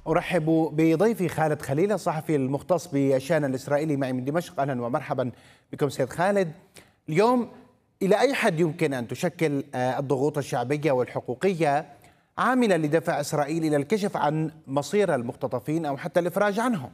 أرحب بضيفي خالد خليل الصحفي المختص بالشأن الإسرائيلي معي من دمشق. أهلا ومرحبا بكم سيد خالد. اليوم إلى أي حد يمكن أن تشكل الضغوط الشعبية والحقوقية عاملا لدفع إسرائيل إلى الكشف عن مصير المختطفين أو حتى الإفراج عنهم؟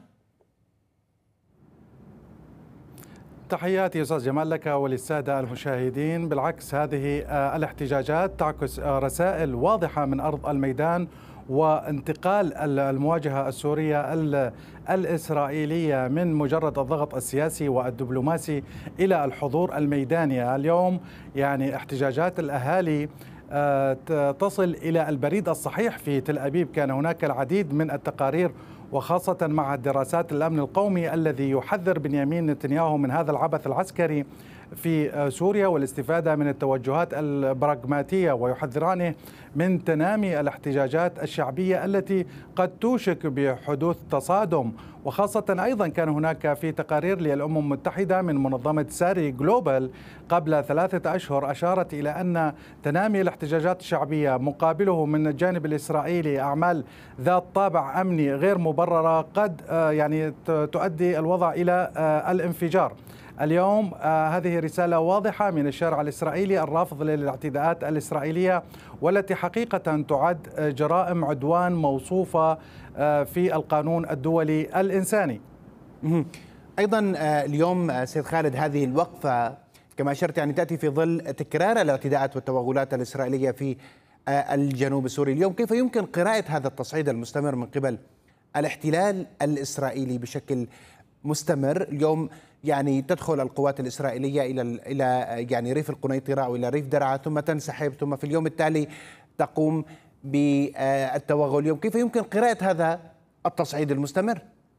تحياتي أستاذ جمال لك وللسادة المشاهدين. بالعكس، هذه الاحتجاجات تعكس رسائل واضحة من أرض الميدان وانتقال المواجهة السورية الإسرائيلية من مجرد الضغط السياسي والدبلوماسي إلى الحضور الميداني. اليوم يعني احتجاجات الأهالي تصل إلى البريد الصحيح في تل أبيب. كان هناك العديد من التقارير وخاصة مع دراسات الأمن القومي الذي يحذر بنيامين نتنياهو من هذا العبث العسكري في سوريا والاستفادة من التوجهات البراغماتية، ويحذرانه من تنامي الاحتجاجات الشعبية التي قد توشك بحدوث تصادم. وخاصة أيضا كان هناك في تقارير للأمم المتحدة من منظمة ساري جلوبال قبل 3 أشهر أشارت إلى أن تنامي الاحتجاجات الشعبية مقابله من الجانب الإسرائيلي أعمال ذات طابع أمني غير مبررة قد يعني تؤدي الوضع إلى الانفجار. اليوم هذه رسالة واضحة من الشارع الإسرائيلي الرافض للاعتداءات الإسرائيلية، والتي حقيقة تعد جرائم عدوان موصوفة في القانون الدولي الإنساني. أيضا اليوم سيد خالد هذه الوقفة كما أشرت يعني تأتي في ظل تكرار الاعتداءات والتوغلات الإسرائيلية في الجنوب السوري. اليوم كيف يمكن قراءة هذا التصعيد المستمر من قبل الاحتلال الإسرائيلي بشكل مستمر؟ اليوم يعني تدخل القوات الإسرائيلية إلى يعني ريف القنيطرة أو إلى ريف درعا ثم تنسحب، ثم في اليوم التالي تقوم بالتوغل. اليوم كيف يمكن قراءة هذا التصعيد المستمر؟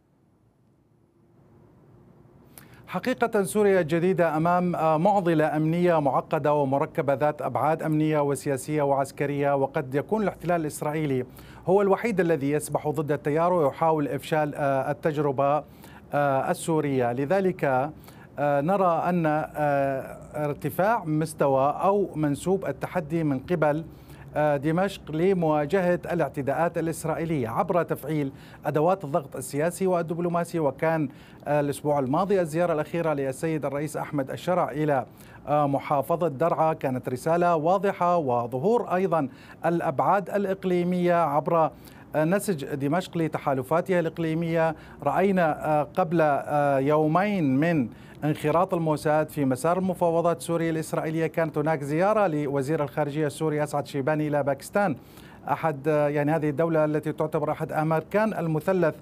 حقيقة سوريا الجديدة أمام معضلة أمنية معقدة ومركبة ذات أبعاد أمنية وسياسية وعسكرية، وقد يكون الاحتلال الإسرائيلي هو الوحيد الذي يسبح ضد التيار ويحاول إفشال التجربة السورية. لذلك نرى أن ارتفاع مستوى أو منسوب التحدي من قبل دمشق لمواجهة الاعتداءات الإسرائيلية عبر تفعيل أدوات الضغط السياسي والدبلوماسي. وكان الأسبوع الماضي الزيارة الأخيرة للسيد الرئيس أحمد الشرع إلى محافظة درعا كانت رسالة واضحة، وظهور أيضا الأبعاد الإقليمية عبر نسج دمشق لتحالفاتها الإقليمية. رأينا قبل يومين من انخراط الموساد في مسار المفاوضات السورية الإسرائيلية كانت هناك زيارة لوزير الخارجية السوري أسعد شيباني إلى باكستان، أحد يعني هذه الدولة التي تعتبر أحد أركان المثلث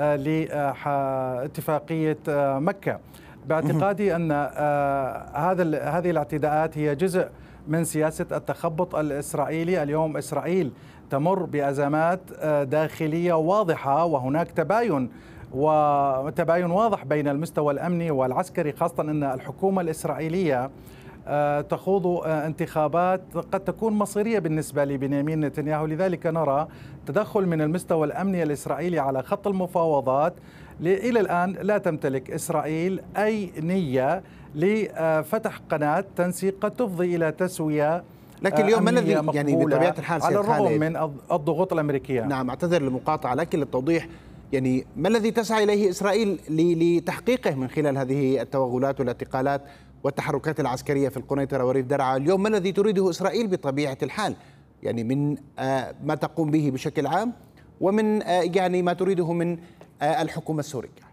لاتفاقية مكة. باعتقادي أن هذه الاعتداءات هي جزء من سياسة التخبط الإسرائيلي. اليوم إسرائيل تمر بأزمات داخلية واضحة، وهناك تباين واضح بين المستوى الأمني والعسكري، خاصة أن الحكومة الإسرائيلية تخوض انتخابات قد تكون مصيرية بالنسبة لبنيامين نتنياهو. لذلك نرى تدخل من المستوى الأمني الإسرائيلي على خط المفاوضات. إلى الآن لا تمتلك إسرائيل أي نية لفتح قناة تنسيق قد تفضي إلى تسوية، لكن اليوم ما الذي يعني بطبيعة الحال على الرغم من الضغوط الأمريكية؟ نعم، أعتذر للمقاطعة لكن للتوضيح، يعني ما الذي تسعى إليه إسرائيل لتحقيقه من خلال هذه التوغلات والاعتقالات والتحركات العسكرية في القنيطرة وريف درعا؟ اليوم ما الذي تريده إسرائيل بطبيعة الحال، يعني من ما تقوم به بشكل عام ومن يعني ما تريده من الحكومة السورية؟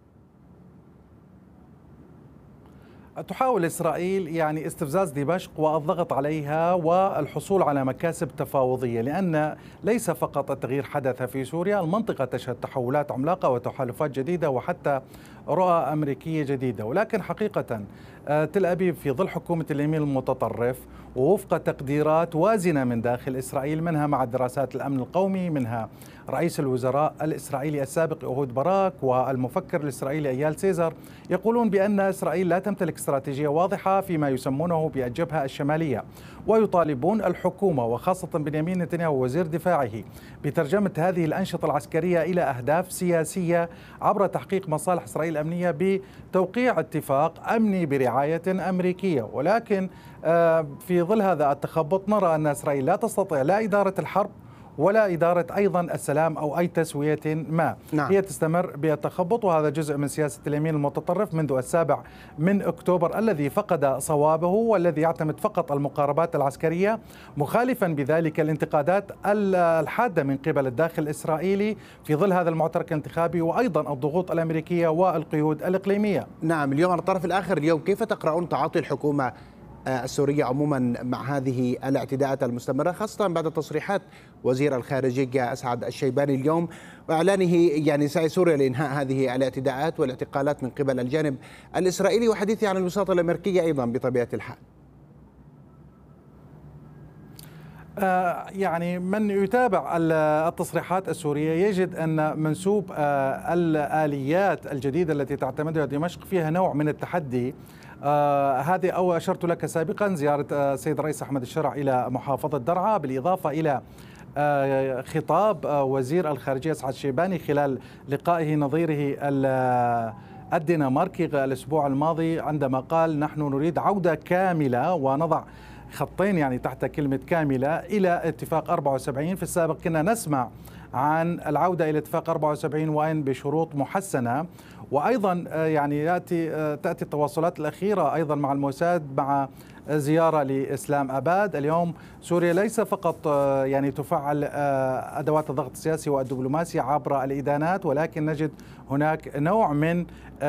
تحاول إسرائيل يعني استفزاز دمشق والضغط عليها والحصول على مكاسب تفاوضية، لأن ليس فقط التغيير حدث في سوريا، المنطقة تشهد تحولات عملاقة وتحالفات جديدة وحتى رؤى أمريكية جديدة. ولكن حقيقة تل أبيب في ظل حكومة اليمين المتطرف ووفق تقديرات وازنة من داخل إسرائيل، منها مع دراسات الأمن القومي، منها رئيس الوزراء الإسرائيلي السابق أهود باراك والمفكر الإسرائيلي أيال سيزر، يقولون بأن إسرائيل لا تمتلك استراتيجية واضحة فيما يسمونه بالجبهة الشمالية، ويطالبون الحكومة وخاصة بنيامين نتنياهو وزير دفاعه بترجمة هذه الأنشطة العسكرية إلى أهداف سياسية عبر تحقيق مصالح إسرائيل الأمنية بتوقيع اتفاق أمني برعاية أمريكية. ولكن في ظل هذا التخبط نرى أن إسرائيل لا تستطيع لا إدارة الحرب ولا إدارة أيضا السلام أو أي تسوية ما. نعم. هي تستمر بالتخبط، وهذا جزء من سياسة اليمين المتطرف منذ 7 أكتوبر الذي فقد صوابه والذي يعتمد فقط المقاربات العسكرية، مخالفا بذلك الانتقادات الحادة من قبل الداخل الإسرائيلي في ظل هذا المعترك الانتخابي، وأيضا الضغوط الأمريكية والقيود الإقليمية. نعم، اليوم على الطرف الآخر، اليوم كيف تقرؤون تعاطي الحكومة السورية عموما مع هذه الاعتداءات المستمرة، خاصة بعد تصريحات وزير الخارجية أسعد الشيباني اليوم وإعلانه يعني سعي سوريا لإنهاء هذه الاعتداءات والاعتقالات من قبل الجانب الإسرائيلي، وحديثه عن الوساطة الأمريكية أيضا بطبيعة الحال؟ يعني من يتابع التصريحات السورية يجد أن منسوب الآليات الجديدة التي تعتمدها دمشق فيها نوع من التحدي. هذه أو أشرت لك سابقا زيارة السيد الرئيس أحمد الشرع إلى محافظة درعا، بالإضافة إلى خطاب وزير الخارجية أسعد الشيباني خلال لقائه نظيره الدنماركي الأسبوع الماضي، عندما قال نحن نريد عودة كاملة، ونضع خطين يعني تحت كلمة كاملة، إلى اتفاق 74. في السابق كنا نسمع عن العودة إلى اتفاق 74 وإن بشروط محسنة. وأيضا يعني تأتي التواصلات الأخيرة أيضا مع الموساد مع زيارة لإسلام أباد. اليوم سوريا ليس فقط يعني تفعل أدوات الضغط السياسي والدبلوماسي عبر الإدانات، ولكن نجد هناك نوع من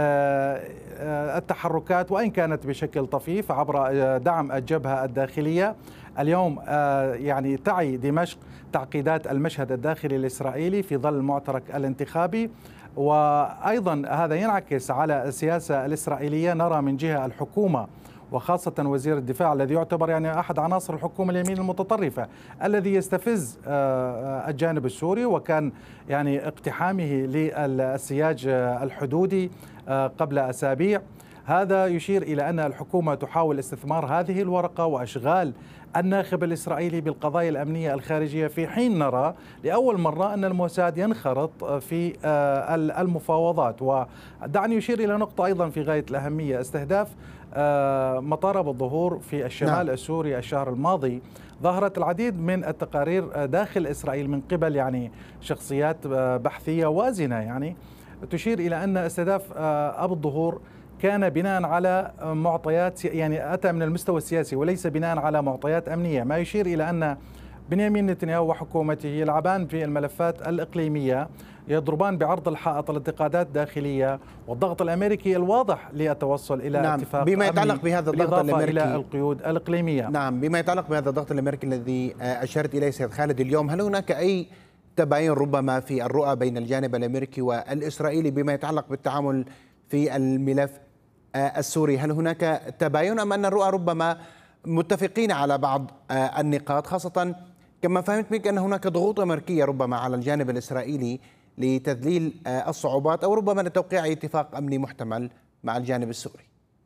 التحركات وإن كانت بشكل طفيف عبر دعم الجبهة الداخلية. اليوم يعني تعي دمشق تعقيدات المشهد الداخلي الإسرائيلي في ظل المعترك الانتخابي، وأيضا هذا ينعكس على السياسة الإسرائيلية. نرى من جهة الحكومة وخاصة وزير الدفاع الذي يعتبر يعني أحد عناصر الحكومة اليمين المتطرفة الذي يستفز الجانب السوري، وكان يعني اقتحامه للسياج الحدودي قبل أسابيع. هذا يشير إلى أن الحكومة تحاول استثمار هذه الورقة وأشغال الناخب الإسرائيلي بالقضايا الأمنية الخارجية، في حين نرى لأول مرة أن الموساد ينخرط في المفاوضات. ودعني يشير إلى نقطة أيضا في غاية الأهمية، استهداف مطار أبو الظهور في الشمال السوري الشهر الماضي. ظهرت العديد من التقارير داخل إسرائيل من قبل يعني شخصيات بحثية وازنة يعني تشير إلى أن استهداف أبو الظهور كان بناء على معطيات يعني أتى من المستوى السياسي وليس بناء على معطيات أمنية، ما يشير إلى أن بنيامين نتنياهو وحكومته يلعبان في الملفات الإقليمية، يضربان بعرض الحائط الانتقادات الداخلية والضغط الأمريكي الواضح للتوصل إلى اتفاق بما يتعلق بهذا الضغط الأمريكي إلى القيود الإقليمية. نعم، بما يتعلق بهذا الضغط الأمريكي الذي أشرت إليه سيد خالد اليوم، هل هناك أي تباين ربما في الرؤى بين الجانب الأمريكي والإسرائيلي بما يتعلق بالتعامل في الملف السوري؟ هل هناك تباين أم أن الرؤى ربما متفقين على بعض النقاط، خاصة كما فهمت منك أن هناك ضغوط أمريكية ربما على الجانب الإسرائيلي لتذليل الصعوبات أو ربما لتوقيع اتفاق أمني محتمل مع الجانب السوري؟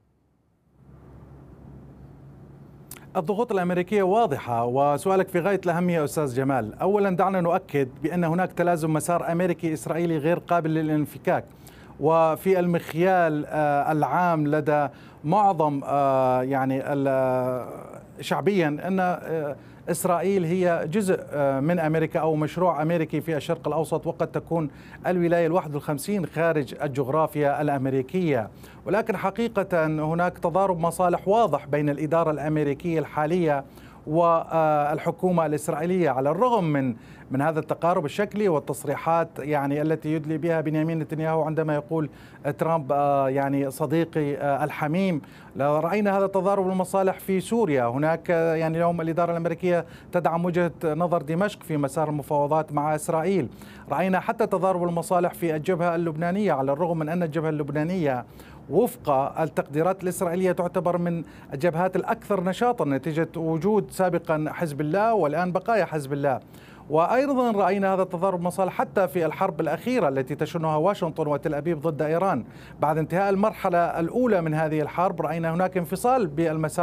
الضغوط الأمريكية واضحة، وسؤالك في غاية الأهمية أستاذ جمال. أولا دعنا نؤكد بأن هناك تلازم مسار أمريكي إسرائيلي غير قابل للانفكاك، وفي المخيال العام لدى معظم يعني شعبيا أن إسرائيل هي جزء من أمريكا أو مشروع أمريكي في الشرق الأوسط، وقد تكون الولاية 51 خارج الجغرافيا الأمريكية. ولكن حقيقة هناك تضارب مصالح واضح بين الإدارة الأمريكية الحالية والحكومة الإسرائيلية، على الرغم من هذا التقارب الشكلي والتصريحات يعني التي يدلي بها بنيامين نتنياهو عندما يقول ترامب يعني صديقي الحميم. رأينا هذا تضارب المصالح في سوريا. هناك يعني اليوم الإدارة الأمريكية تدعم وجهة نظر دمشق في مسار المفاوضات مع إسرائيل. رأينا حتى تضارب المصالح في الجبهة اللبنانية، على الرغم من أن الجبهة اللبنانية وفق التقديرات الإسرائيلية تعتبر من الجبهات الأكثر نشاطا نتيجة وجود سابقا حزب الله والآن بقايا حزب الله. وأيضا رأينا هذا تضارب مصالح حتى في الحرب الأخيرة التي تشنها واشنطن وتل أبيب ضد إيران. بعد انتهاء المرحلة الأولى من هذه الحرب رأينا هناك انفصال بالمسار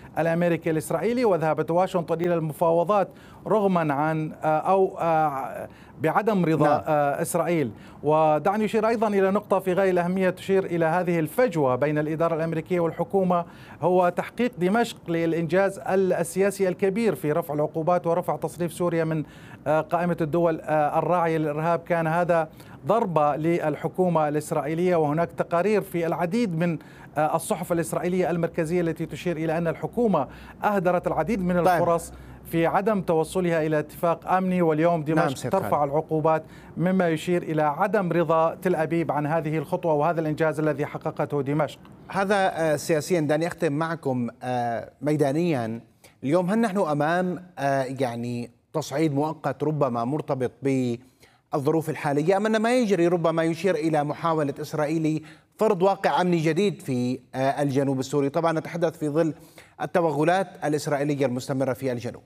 الأمريكي الإسرائيلي، وذهبت واشنطن إلى المفاوضات رغما عن أو بعدم رضا إسرائيل. ودعني أشير أيضا إلى نقطة في غاية الأهمية تشير إلى هذه الفجوة بين الإدارة الأمريكية والحكومة، هو تحقيق دمشق للإنجاز السياسي الكبير في رفع العقوبات ورفع تصنيف سوريا من قائمة الدول الراعية للإرهاب. كان هذا ضربة للحكومة الإسرائيلية، وهناك تقارير في العديد من الصحف الإسرائيلية المركزية التي تشير إلى أن الحكومة أهدرت العديد من الفرص في عدم توصلها إلى اتفاق أمني، واليوم دمشق ترفع العقوبات، مما يشير إلى عدم رضا تل أبيب عن هذه الخطوة وهذا الإنجاز الذي حققته دمشق. هذا سياسيا. دعني أختم معكم ميدانيا. اليوم هل نحن أمام يعني تصعيد مؤقت ربما مرتبط بالظروف الحالية، أم أن ما يجري ربما يشير إلى محاولة إسرائيل فرض واقع أمني جديد في الجنوب السوري؟ طبعا نتحدث في ظل التوغلات الإسرائيلية المستمرة في الجنوب.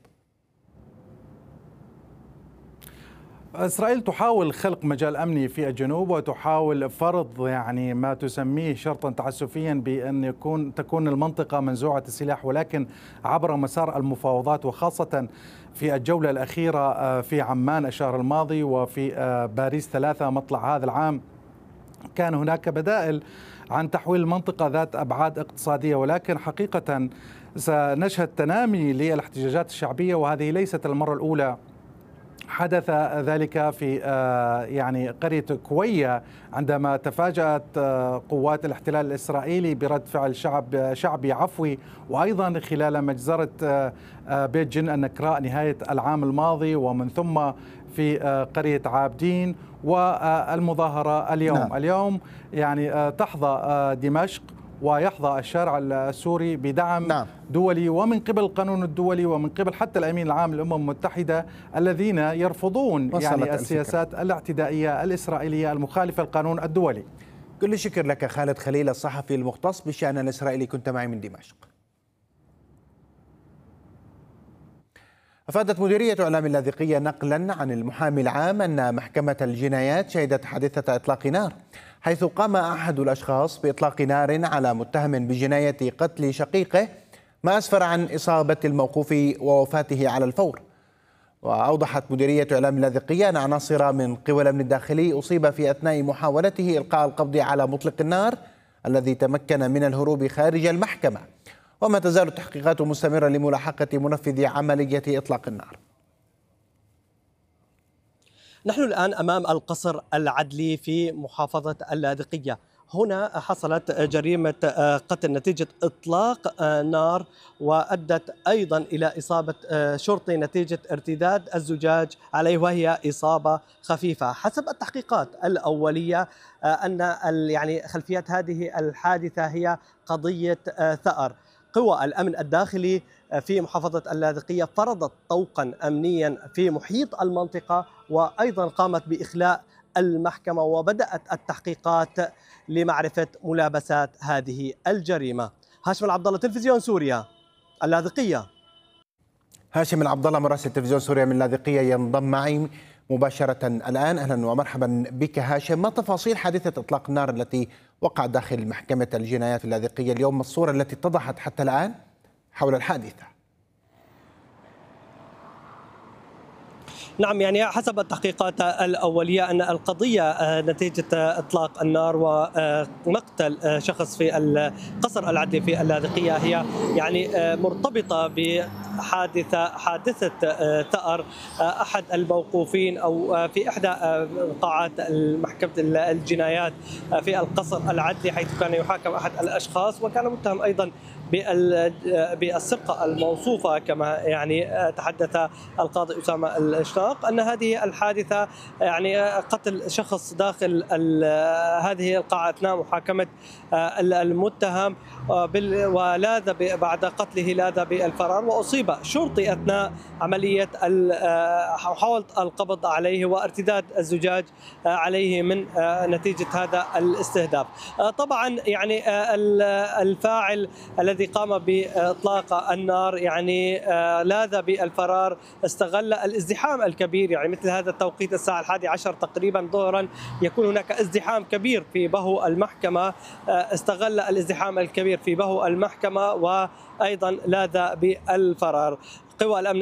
إسرائيل تحاول خلق مجال أمني في الجنوب، وتحاول فرض يعني ما تسميه شرطا تعسفيا بأن تكون المنطقة منزوعة السلاح، ولكن عبر مسار المفاوضات، وخاصة في الجولة الأخيرة في عمان الشهر الماضي وفي باريس 3 مطلع هذا العام، كان هناك بدائل عن تحويل المنطقة ذات أبعاد اقتصادية، ولكن حقيقة سنشهد تنامي للاحتجاجات الشعبية، وهذه ليست المرة الأولى. حدث ذلك في يعني قرية كوية عندما تفاجأت قوات الاحتلال الإسرائيلي برد فعل شعبي عفوي، وأيضا خلال مجزرة بيت جن النكراء نهاية العام الماضي، ومن ثم في قرية عابدين والمظاهرة اليوم. اليوم يعني تحظى دمشق ويحظى الشارع السوري بدعم دولي، ومن قبل القانون الدولي، ومن قبل حتى الأمين العام للأمم المتحدة، الذين يرفضون يعني السياسات الاعتدائية الإسرائيلية المخالفة للقانون الدولي. كل الشكر لك خالد خليل، الصحفي المختص بالشأن الإسرائيلي، كنت معي من دمشق. أفادت مديرية إعلام اللاذقية نقلا عن المحامي العام أن محكمة الجنايات شهدت حادثة إطلاق نار، حيث قام أحد الأشخاص بإطلاق نار على متهم بجناية قتل شقيقه، ما أسفر عن إصابة الموقوف ووفاته على الفور. وأوضحت مديرية إعلام اللاذقية أن عناصر من قوى الأمن الداخلي أصيب في أثناء محاولته إلقاء القبض على مطلق النار الذي تمكن من الهروب خارج المحكمة، وما تزال التحقيقات مستمرة لملاحقة منفذ عملية إطلاق النار. نحن الآن أمام القصر العدلي في محافظة اللاذقية. هنا حصلت جريمة قتل نتيجة إطلاق نار، وأدت أيضا إلى إصابة شرطي نتيجة ارتداد الزجاج عليه، وهي إصابة خفيفة. حسب التحقيقات الأولية أن يعني خلفيات هذه الحادثة هي قضية ثأر. قوى الأمن الداخلي في محافظة اللاذقية فرضت طوقا أمنيا في محيط المنطقة، وأيضا قامت بإخلاء المحكمة، وبدأت التحقيقات لمعرفة ملابسات هذه الجريمة. هاشم العبد الله، تلفزيون سوريا، اللاذقية. هاشم العبد الله مراسل تلفزيون سوريا من اللاذقية ينضم معي مباشرة الآن. أهلا ومرحبا بك هاشم. ما تفاصيل حادثة إطلاق النار التي وقعت داخل محكمة الجنايات اللاذقية اليوم؟ الصورة التي اتضحت حتى الآن حول الحادثة. نعم، يعني حسب التحقيقات الأولية أن القضية نتيجة إطلاق النار ومقتل شخص في القصر العدلي في اللاذقية هي يعني مرتبطة بحادثة ثأر أحد الموقوفين أو في إحدى قاعات محكمة الجنايات في القصر العدلي، حيث كان يحاكم أحد الأشخاص، وكان متهم أيضا بالسرقة الموصوفة كما يعني تحدث القاضي أسامة الإشراق، أن هذه الحادثة يعني قتل شخص داخل هذه القاعة أثناء محاكمة المتهم، ولاذ بعد قتله لاذ بالفرار، وأصيب شرطي أثناء عملية محاولة القبض عليه وارتداد الزجاج عليه من نتيجة هذا الاستهداف. طبعا يعني الفاعل الذي الذي قام بإطلاق النار يعني لاذ بالفرار، استغل الازدحام الكبير، يعني مثل هذا التوقيت الساعة 11 تقريبا ظهرا يكون هناك ازدحام كبير في بهو المحكمة، استغل الازدحام الكبير في بهو المحكمة وأيضا لاذ بالفرار. قوى الأمن